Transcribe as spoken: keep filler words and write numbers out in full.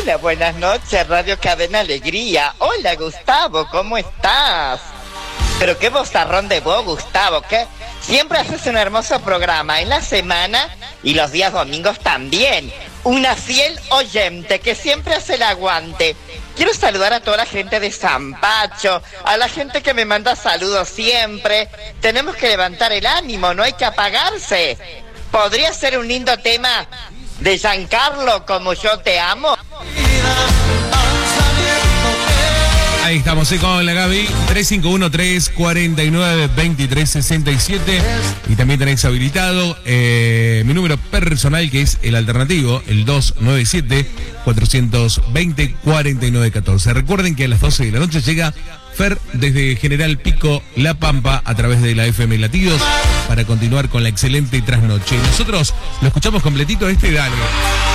Hola, buenas noches, Radio Cadena Alegría. Hola, Gustavo, ¿cómo estás? Pero qué bozarrón de vos, Gustavo, ¿qué? Siempre haces un hermoso programa en la semana y los días domingos también. Una fiel oyente que siempre hace el aguante. Quiero saludar a toda la gente de San Pacho, a la gente que me manda saludos siempre. Tenemos que levantar el ánimo, no hay que apagarse. ¿Podría ser un lindo tema de Giancarlo, Como yo te amo? Ahí estamos, ¿eh? Con la Gaby, tres cinco uno, tres cuatro nueve, dos tres seis siete. Y también tenéis habilitado eh, mi número personal, que es el alternativo, el dos nueve siete, cuatro dos cero, cuatro nueve uno cuatro. Recuerden que a las doce de la noche llega Fer desde General Pico, La Pampa, a través de la F M Latidos, para continuar con la excelente trasnoche. Nosotros lo escuchamos completito, este dale.